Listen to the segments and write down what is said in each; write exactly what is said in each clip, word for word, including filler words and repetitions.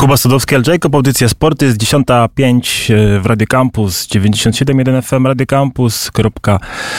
Kuba Sadowski, Al Jacob, audycja Sporty jest dziesiąta pięć w Radio Campus, dziewięćdziesiąt siedem jeden F M, radiocampus kropka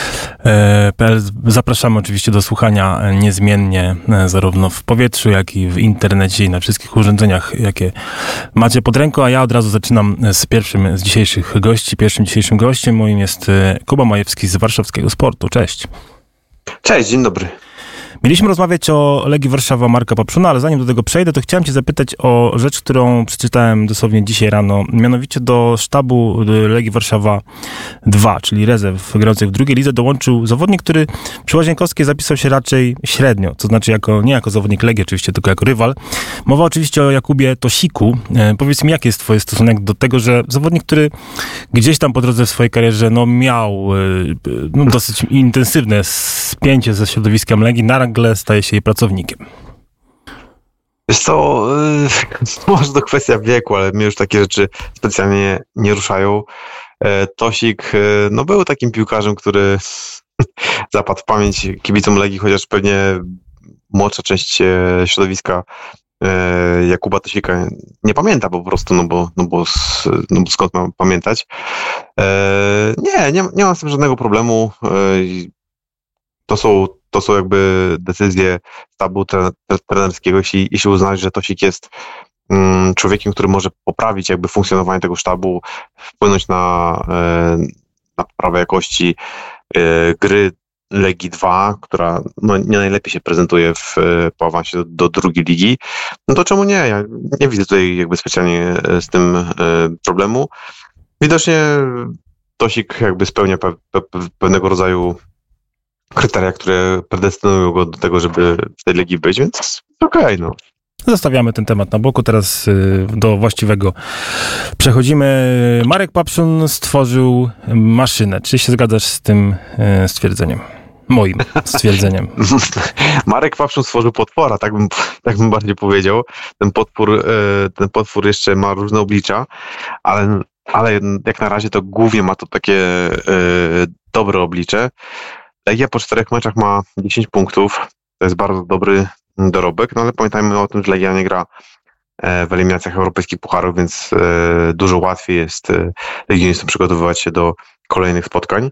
p l. Zapraszamy oczywiście do słuchania niezmiennie, zarówno w powietrzu, jak i w internecie i na wszystkich urządzeniach, jakie macie pod ręką, a ja od razu zaczynam z pierwszym z dzisiejszych gości. Pierwszym dzisiejszym gościem moim jest Kuba Majewski z Warszawskiego Sportu. Cześć. Cześć, dzień dobry. Mieliśmy rozmawiać o Legii Warszawa Marka Papszuna, ale zanim do tego przejdę, to chciałem cię zapytać o rzecz, którą przeczytałem dosłownie dzisiaj rano. Mianowicie do sztabu Legii Warszawa dwa, czyli rezerw grających w drugiej lidze, dołączył zawodnik, który przy Łazienkowskiej zapisał się raczej średnio. To znaczy jako, nie jako zawodnik Legii oczywiście, tylko jako rywal. Mowa oczywiście o Jakubie Tosiku. E, powiedz mi, jaki jest twoje stosunek do tego, że zawodnik, który gdzieś tam po drodze w swojej karierze no, miał e, no, dosyć intensywne spięcie ze środowiskiem Legii, nagle staje się jej pracownikiem. Wiesz co, yy, może to kwestia wieku, ale mnie już takie rzeczy specjalnie nie ruszają. E, Tosik, yy, no był takim piłkarzem, który zapadł w pamięć kibicom Legii, chociaż pewnie młodsza część e, środowiska e, Jakuba Tosika nie pamięta po prostu, no bo, no bo, no bo skąd mam pamiętać. E, nie, nie, nie mam z tym żadnego problemu. E, to są To są jakby decyzje sztabu trenerskiego. Jeśli, jeśli uznać, że Tosik jest um, człowiekiem, który może poprawić jakby funkcjonowanie tego sztabu, wpłynąć na, e, na poprawę jakości e, gry Legii dwa, która no, nie najlepiej się prezentuje w, po awansie do, do drugiej ligi, no to czemu nie? Ja nie widzę tutaj jakby specjalnie z tym e, problemu. Widocznie Tosik jakby spełnia pe, pe, pewnego rodzaju kryteria, które predestynują go do tego, żeby w tej Legii być, więc okej, okay, no. Zostawiamy ten temat na boku, teraz y, do właściwego przechodzimy. Marek Papszun stworzył maszynę. Czy się zgadzasz z tym y, stwierdzeniem? Moim stwierdzeniem. Marek Papszun stworzył potwora, tak bym, tak bym bardziej powiedział. Ten potwór, y, ten potwór jeszcze ma różne oblicza, ale, ale jak na razie to głównie ma to takie y, dobre oblicze. Legia po czterech meczach ma dziesięć punktów. To jest bardzo dobry dorobek, no ale pamiętajmy o tym, że Legia nie gra w eliminacjach europejskich pucharów, więc dużo łatwiej jest legionistom przygotowywać się do kolejnych spotkań.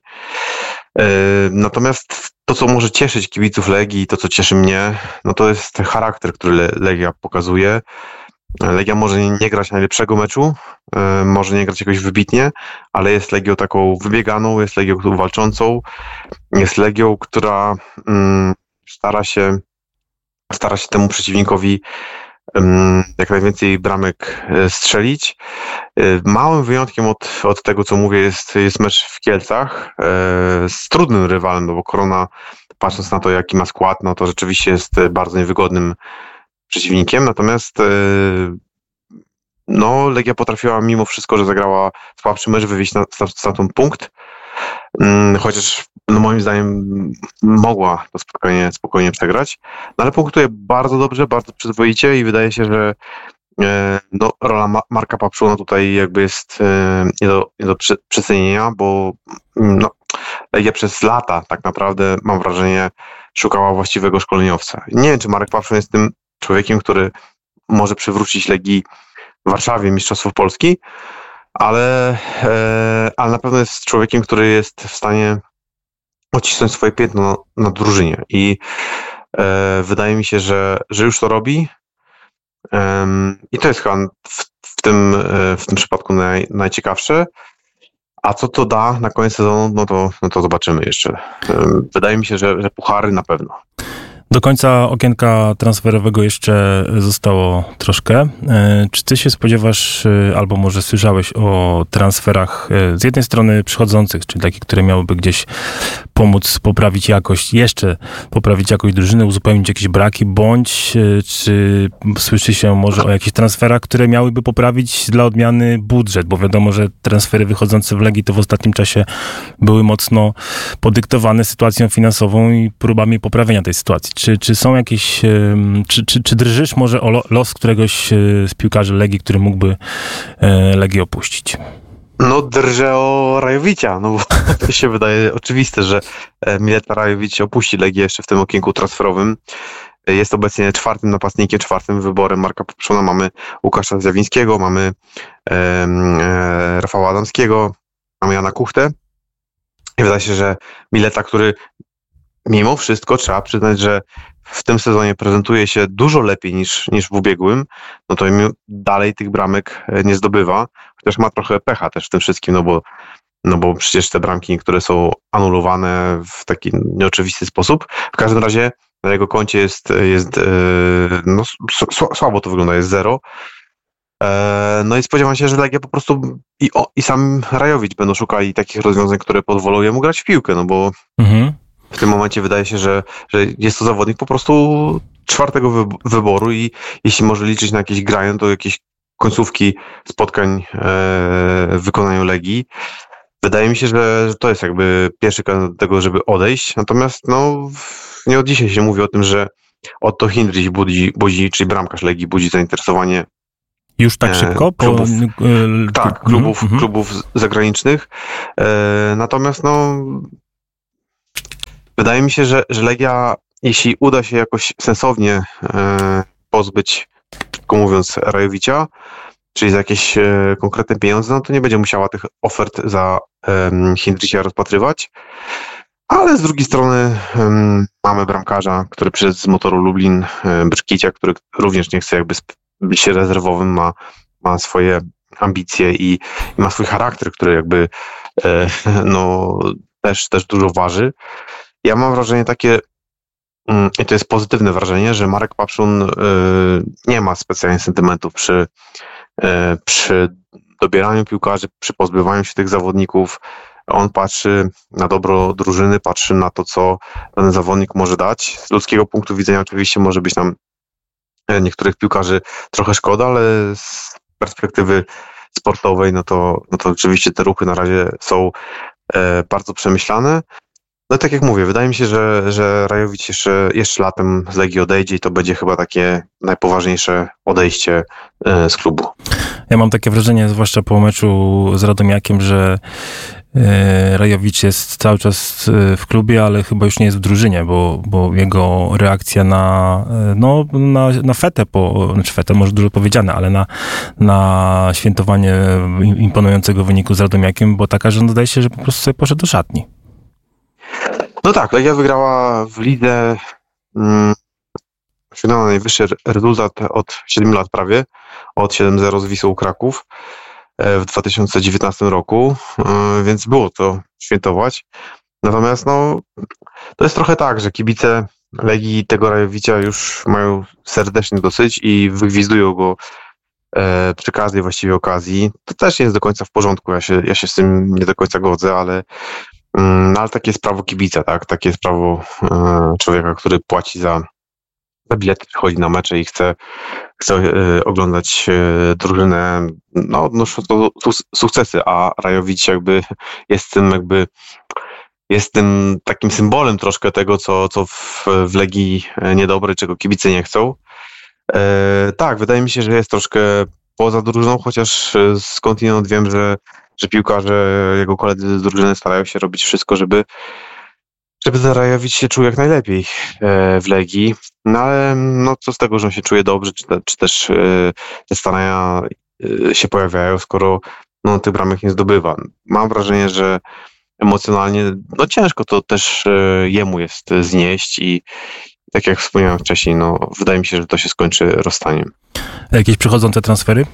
Natomiast to, co może cieszyć kibiców Legii, to, co cieszy mnie, no to jest charakter, który Legia pokazuje. Legia może nie grać najlepszego meczu, może nie grać jakoś wybitnie, ale jest Legią taką wybieganą, jest Legią walczącą, jest Legią, która um, stara się stara się temu przeciwnikowi um, jak najwięcej bramek strzelić. Małym wyjątkiem od, od tego, co mówię, jest, jest mecz w Kielcach z trudnym rywalem, no bo Korona, patrząc na to, jaki ma skład, no to rzeczywiście jest bardzo niewygodnym przeciwnikiem, natomiast no, Legia potrafiła mimo wszystko, że zagrała słabszy mecz, wywieźć na stratą punkt, chociaż no, moim zdaniem mogła to spotkanie spokojnie przegrać, no, ale punktuje bardzo dobrze, bardzo przyzwoicie i wydaje się, że no, rola Marka Papszuna tutaj jakby jest nie do, nie do przecenienia, bo no, Legia przez lata tak naprawdę, mam wrażenie, szukała właściwego szkoleniowca. Nie wiem, czy Marek Papszun jest tym człowiekiem, który może przywrócić Legii w Warszawie mistrzostwo Polski, ale, e, ale na pewno jest człowiekiem, który jest w stanie odcisnąć swoje piętno na, na drużynie i e, wydaje mi się, że, że już to robi e, i to jest chyba w, w, tym, e, w tym przypadku naj, najciekawsze. A co to da na koniec sezonu, no to, no to zobaczymy jeszcze. E, wydaje mi się, że, że puchary na pewno. Do końca okienka transferowego jeszcze zostało troszkę. Czy ty się spodziewasz, albo może słyszałeś o transferach z jednej strony przychodzących, czyli takich, które miałyby gdzieś pomóc poprawić jakość, jeszcze poprawić jakość drużyny, uzupełnić jakieś braki, bądź czy słyszy się może o jakichś transferach, które miałyby poprawić dla odmiany budżet, bo wiadomo, że transfery wychodzące w Legii to w ostatnim czasie były mocno podyktowane sytuacją finansową i próbami poprawienia tej sytuacji. Czy, czy są jakieś, czy, czy, czy drżysz może o los któregoś z piłkarzy Legii, który mógłby Legię opuścić? No drżę o Rajowicia, no bo to się wydaje oczywiste, że Mileta Rajowic opuści Legię jeszcze w tym okienku transferowym. Jest obecnie czwartym napastnikiem, czwartym wyborem Marka Papszuna. Mamy Łukasza Zjawińskiego, mamy e, e, Rafała Adamskiego, mamy Jana Kuchtę. I wydaje się, że Mileta, który mimo wszystko trzeba przyznać, że w tym sezonie prezentuje się dużo lepiej niż, niż w ubiegłym, no to dalej tych bramek nie zdobywa, chociaż ma trochę pecha też w tym wszystkim, no bo, no bo przecież te bramki, które są anulowane w taki nieoczywisty sposób. W każdym razie na jego koncie jest, jest no, słabo to wygląda, jest zero. No i spodziewam się, że Legia po prostu i, o, i sam Rajowicz będą szukali takich rozwiązań, które pozwolą jemu grać w piłkę, no bo mhm. w tym momencie wydaje się, że, że jest to zawodnik po prostu czwartego wyboru i jeśli może liczyć na jakieś granie, to jakieś końcówki spotkań w wykonaniu Legii. Wydaje mi się, że, że to jest jakby pierwszy kanał do tego, żeby odejść. Natomiast no, nie od dzisiaj się mówi o tym, że Otto Hindrich budzi, budzi czyli bramkarz Legii budzi zainteresowanie już tak szybko? Klubów, po... Tak, klubów, mm-hmm. klubów zagranicznych. Natomiast no wydaje mi się, że, że Legia, jeśli uda się jakoś sensownie pozbyć, krótko mówiąc, Rajowicza, czyli za jakieś konkretne pieniądze, no to nie będzie musiała tych ofert za Hindricha rozpatrywać. Ale z drugiej strony um, mamy bramkarza, który przyszedł z Motoru Lublin, um, Brkicia, który również nie chce jakby być rezerwowym, ma, ma swoje ambicje i, i ma swój charakter, który jakby e, no, też, też dużo waży. Ja mam wrażenie takie, um, i to jest pozytywne wrażenie, że Marek Papszun e, nie ma specjalnie sentymentów przy, e, przy dobieraniu piłkarzy, przy pozbywaniu się tych zawodników. On patrzy na dobro drużyny, patrzy na to, co dany zawodnik może dać. Z ludzkiego punktu widzenia oczywiście może być nam niektórych piłkarzy trochę szkoda, ale z perspektywy sportowej, no to, no to oczywiście te ruchy na razie są e, bardzo przemyślane. No i tak jak mówię, wydaje mi się, że, że Rajowicz jeszcze, jeszcze latem z Legii odejdzie i to będzie chyba takie najpoważniejsze odejście e, z klubu. Ja mam takie wrażenie, zwłaszcza po meczu z Radomiakiem, że Rajowicz jest cały czas w klubie, ale chyba już nie jest w drużynie, bo, bo jego reakcja na, no, na, na fetę, po, znaczy fetę może dużo powiedziane, ale na, na świętowanie imponującego wyniku z Radomiakiem była taka, że on zdaje się, że po prostu sobie poszedł do szatni. No tak, Legia wygrała w lidze, mm, osiągnęła najwyższy rezultat od siedmiu lat prawie, od siedem zero z Wisłą Kraków w dwa tysiące dziewiętnastym roku, więc było to świętować. Natomiast no, to jest trochę tak, że kibice Legii tego Rajowicza już mają serdecznie dosyć i wygwizdują go przy każdej właściwie okazji. To też nie jest do końca w porządku, ja się, ja się z tym nie do końca godzę, ale, no, ale takie jest prawo kibica, tak? Takie jest prawo człowieka, który płaci za za bilety, przychodzi na mecze i chce, chce y, oglądać y, drużynę, no odnosząc to sukcesy, a Rajowicz jakby jest tym jakby jest tym takim symbolem troszkę tego, co, co w, w Legii niedobre, czego kibice nie chcą. E, tak, wydaje mi się, że jest troszkę poza drużyną, chociaż skądinąd wiem, że, że piłkarze, jego koledzy z drużyny starają się robić wszystko, żeby żeby ten Rajowicz się czuł jak najlepiej w Legii, no ale no co z tego, że on się czuje dobrze, czy, te, czy też te starania się pojawiają, skoro no, tych bramek nie zdobywa. Mam wrażenie, że emocjonalnie no ciężko to też jemu jest znieść i tak jak wspomniałem wcześniej, no wydaje mi się, że to się skończy rozstaniem. A jakieś przychodzące transfery?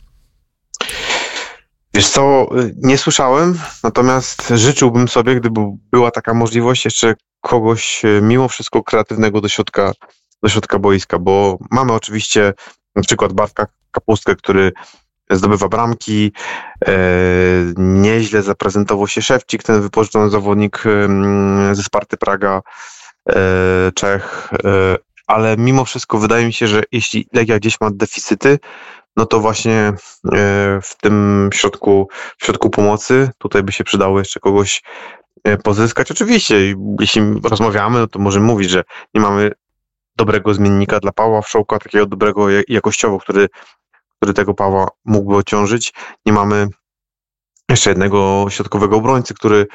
Wiesz co, nie słyszałem, natomiast życzyłbym sobie, gdyby była taka możliwość, jeszcze kogoś mimo wszystko kreatywnego do środka, do środka boiska, bo mamy oczywiście na przykład Bartka Kapustkę, który zdobywa bramki, e, nieźle zaprezentował się Szewcik, ten wypożyczony zawodnik e, ze Sparty Praga, e, Czech, e, ale mimo wszystko wydaje mi się, że jeśli Legia gdzieś ma deficyty, no to właśnie w tym środku, w środku pomocy tutaj by się przydało jeszcze kogoś pozyskać. Oczywiście, jeśli rozmawiamy, no to możemy mówić, że nie mamy dobrego zmiennika dla Pawła Wszołka, takiego dobrego jakościowo, który, który tego Pawła mógłby ociążyć. Nie mamy jeszcze jednego środkowego obrońcy, który w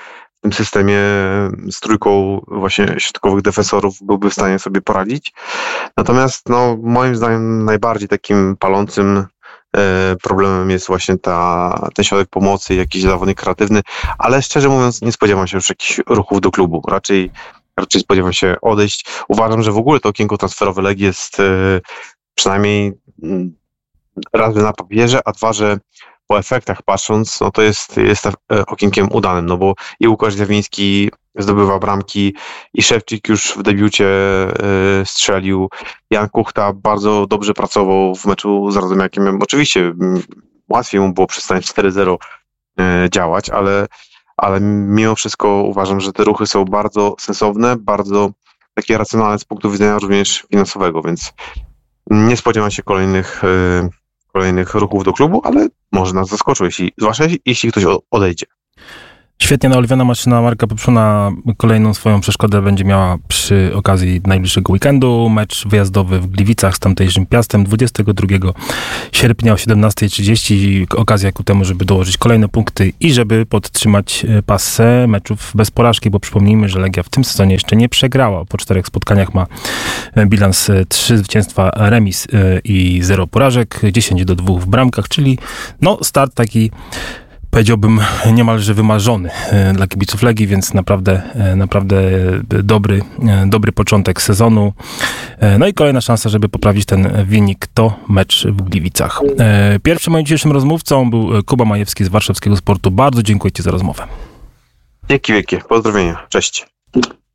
tym systemie z trójką właśnie środkowych defensorów byłby w stanie sobie poradzić. Natomiast no, moim zdaniem najbardziej takim palącym problemem jest właśnie ta, ten środek pomocy, jakiś zawodnik kreatywny, ale szczerze mówiąc nie spodziewam się już jakichś ruchów do klubu. Raczej, raczej spodziewam się odejść. Uważam, że w ogóle to okienko transferowe Legii jest przynajmniej raz, że na papierze, a dwa, że po efektach patrząc, no to jest, jest okienkiem udanym, no bo i Łukasz Ziawiński zdobywa bramki, i Szewczyk już w debiucie y, strzelił, Jan Kuchta bardzo dobrze pracował w meczu z Radomiakiem. Oczywiście m, łatwiej mu było przestać cztery zero y, działać, ale, ale mimo wszystko uważam, że te ruchy są bardzo sensowne, bardzo takie racjonalne z punktu widzenia również finansowego, więc nie spodziewam się kolejnych y, kolejnych ruchów do klubu, ale może nas zaskoczył, jeśli, zwłaszcza jeśli ktoś odejdzie. Świetnie naoliwiona maszyna Marka Pieprzuna kolejną swoją przeszkodę będzie miała przy okazji najbliższego weekendu. Mecz wyjazdowy w Gliwicach z tamtejszym Piastem dwudziestego drugiego sierpnia o siedemnasta trzydzieści. Okazja ku temu, żeby dołożyć kolejne punkty i żeby podtrzymać pasę meczów bez porażki, bo przypomnijmy, że Legia w tym sezonie jeszcze nie przegrała. Po czterech spotkaniach ma bilans trzy zwycięstwa, remis i zero porażek, dziesięć do dwóch w bramkach, czyli no start taki, powiedziałbym, niemalże wymarzony dla kibiców Legii, więc naprawdę, naprawdę dobry, dobry początek sezonu. No i kolejna szansa, żeby poprawić ten wynik, to mecz w Gliwicach. Pierwszym moim dzisiejszym rozmówcą był Kuba Majewski z Warszawskiego Sportu. Bardzo dziękuję Ci za rozmowę. Dzięki wielkie. Pozdrowienia. Cześć.